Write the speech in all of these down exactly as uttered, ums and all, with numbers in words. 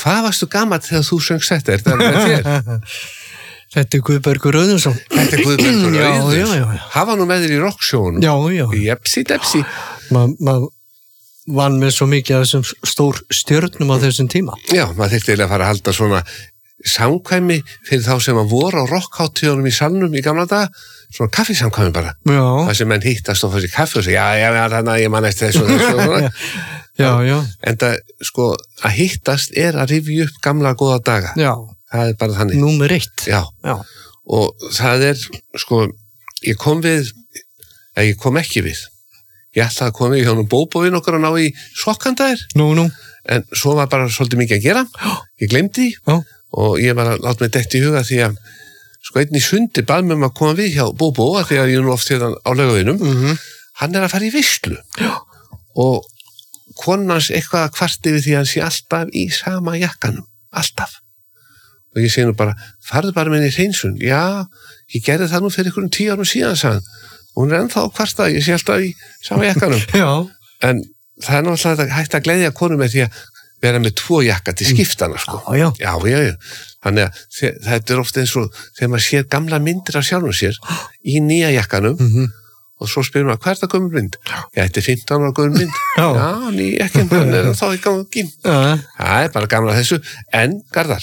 Hvað varstu gamall þegar þú söngst þetta? Er þetta með þér? Þetta er Guðbergur Auðunsson. Þetta er Guðbergur Já, Auðunsson. já, já. Hafa nú með þér í rocksjónum. Já, já. Jepsi, depsi. Maður ma vann með svo mikið af þessum stór stjörnum á þessum tíma. Já, maður þyrfti eiginlega að fara að halda svona samkvæmi fyrir þá sem að voru á rockháttíðunum í salnum í gamla daga, svona kaffisamkvæmi bara. Já. Það sem menn hittast og fá sér kaffi og segja, já, já, já, þannig að ég man eftir þessu og þessu og svona. Já, já. En það, sko, að hittast er að rifja upp gamla góða daga. Já. Það er bara þannig. Númer eitt. Já. Já. Og það er, sko, ég kom við, eða ég kom ekki við. Ég ætlaði að koma við hjá nú bóbóin okkar að ná í sokkandæðir. Nú, nú. En svo var bara svolítið mikið að gera. Ég glemdi því. Já. Og ég var að láta mig detti í huga því að, sko, einn í sundi bað mig um að koma við hjá bóbó, að því að ég nú oft hérna á laugavinum. Mm-hmm. Hann er að fara í veislu. Já. Og konans eitthvað að kvarti við því að hann sé alltaf í sama jakkanum. Alltaf. Og ég segi nú bara, farðu bara með henni í hreinsun. Já, ég gerði það nú fyrir einhverjum tíu árum síðan, sagði hann. Hún er ennþá kvartað, ég sé alltaf í sama jakkanum. Já. En það er náttúrulega hægt að gleðja konu með því að vera með tvo jakka til skiptana, sko. Já, já. Já, já, já. Þannig að þetta er ofta eins og þegar maður sér gamla myndir af sjálfum sér í nýja jakkanum Mm-hmm. og svo spyrir maður, hvað er það gömul mynd? Já, þetta er fimmtán ára gömul mynd. Já. Já, nýja jakkin, þannig er þá í gangi. Já. Það er bara gamla þessu. En, Garðar,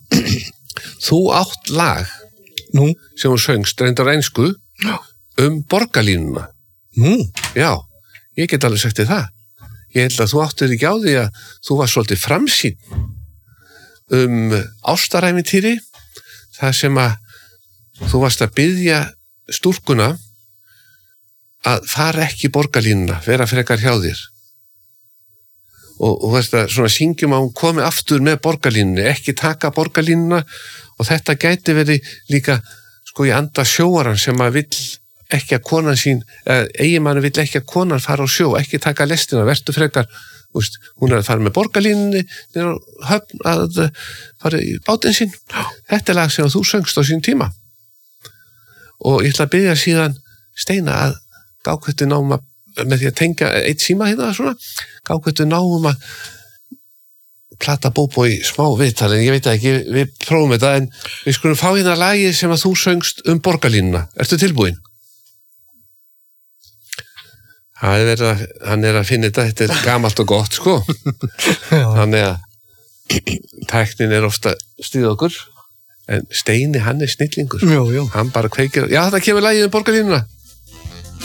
þú átt lag Nú. sem hún söngst reyndar einsku um borgarlínuna. Nú. Já, ég get alveg sagt þér það. Ég held að þú áttir ekki á því að þú var svolítið framsýn um ástaræfintýri, það sem að þú varst að biðja stúlkuna að fara ekki í borgarlínuna, vera frekar hjá þér. Og, og veist að svona syngjum að hún komi aftur með borgarlínunni, ekki taka borgarlínuna, og þetta gæti verið líka sko í anda sjóaran sem að vill ekki að konan sín, eða eiginmanni vill ekki að konan fara á sjó, ekki taka lestina, vertu frekar, veist, hún er að fara með borgarlínunni niður á höfn að fara í bátinn sín. Þetta er lag sem þú söngst á sín tíma. Og ég ætla að biðja síðan Steina að gákvættu náum að, með því að tengja eitt síma hérna svona, gákvættu náum að plata bóbó í smá viðtal, en ég veit ekki, við prófum þetta, en við skulum fá hérna lagið sem að þú söngst um borgarlínuna. Ertu tilbúin? Það er verið að, hann er að finna þetta, þetta er gamalt og gott, sko. Þannig að tæknin er ofta stýð okkur, en Steini, hann er snillingur. Jú, jú. Hann bara kveikir, já, það kemur lagið um borgarlínuna.